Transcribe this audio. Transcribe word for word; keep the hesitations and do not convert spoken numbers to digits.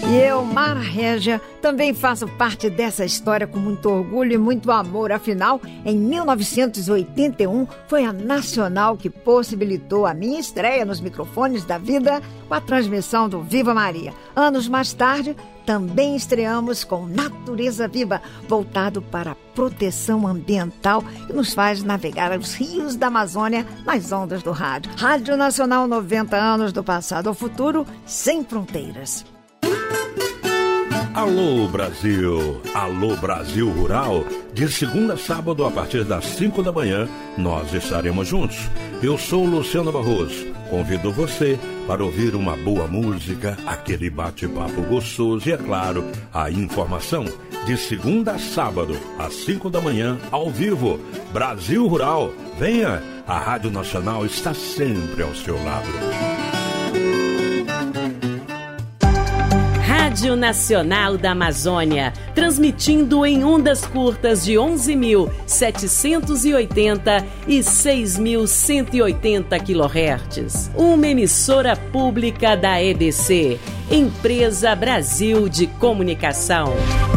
E eu, Mara Régia, também faço parte dessa história com muito orgulho e muito amor. Afinal, em mil novecentos e oitenta e um, foi a Nacional que possibilitou a minha estreia nos microfones da vida com a transmissão do Viva Maria. Anos mais tarde, também estreamos com Natureza Viva, voltado para a proteção ambiental, que nos faz navegar os rios da Amazônia nas ondas do rádio. Rádio Nacional, noventa anos do passado ao futuro, sem fronteiras. Alô Brasil, alô Brasil Rural, de segunda a sábado a partir das cinco da manhã, nós estaremos juntos. Eu sou Luciano Barroso, convido você para ouvir uma boa música, aquele bate-papo gostoso e, é claro, a informação. De segunda a sábado, às cinco da manhã, ao vivo, Brasil Rural. Venha, a Rádio Nacional está sempre ao seu lado. Rádio Nacional da Amazônia, transmitindo em ondas curtas de onze mil setecentos e oitenta e seis mil cento e oitenta quilohertz. Uma emissora pública da E B C, Empresa Brasil de Comunicação.